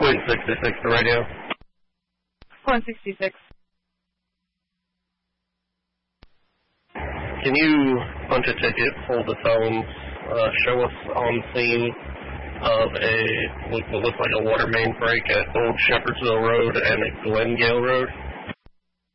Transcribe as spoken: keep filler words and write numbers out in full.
Point sixty-six, the radio. Point sixty-six. Can you punch a ticket, hold the phones, uh, show us on scene of a what looks like a water main break at Old Shepherdsville Road and at Glengale Road?